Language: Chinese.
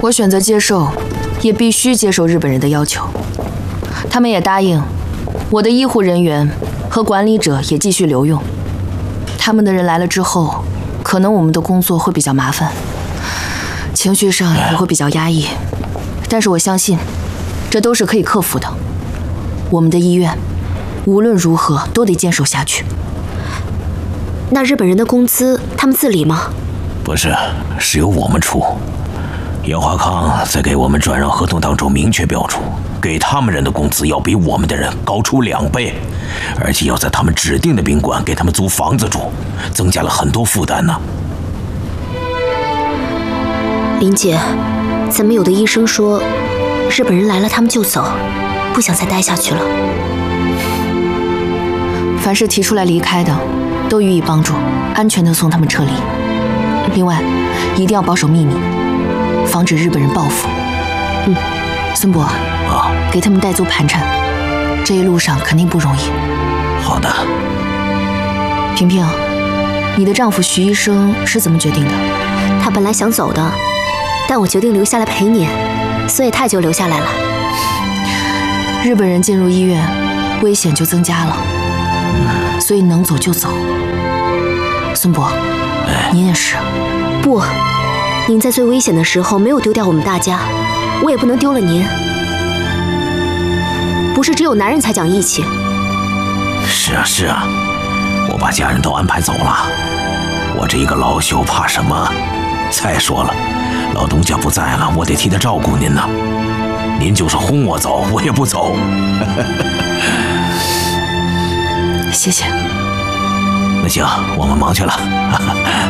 我选择接受，也必须接受日本人的要求。他们也答应，我的医护人员和管理者也继续留用。他们的人来了之后，可能我们的工作会比较麻烦，情绪上也会比较压抑。但是我相信，这都是可以克服的。我们的医院无论如何都得坚守下去。 那日本人的工资，他们自理吗？ 不是，是由我们出。严华康在给我们转让合同当中明确标出，给他们人的工资要比我们的人高出2倍，而且要在他们指定的宾馆给他们租房子住，增加了很多负担呢。 林姐，咱们有的医生说，日本人来了他们就走，不想再待下去了。 凡是提出来离开的，都予以帮助，安全地送他们撤离。另外，一定要保守秘密，防止日本人报复。孙伯给他们带足盘缠，这一路上肯定不容易。 好的。 萍萍，你的丈夫徐医生是怎么决定的？ 他本来想走的，但我决定留下来陪你，所以他就留下来了。 日本人进入医院，危险就增加了，所以能走就走。孙伯，您也是。 不，您在最危险的时候没有丢掉我们大家，我也不能丢了您。不是只有男人才讲义气。 是啊是啊，我把家人都安排走了，我这一个老朽怕什么？再说了，老东家不在了，我得替他照顾您呢。您就是轰我走，我也不走。 谢谢。 那行，我们忙去了。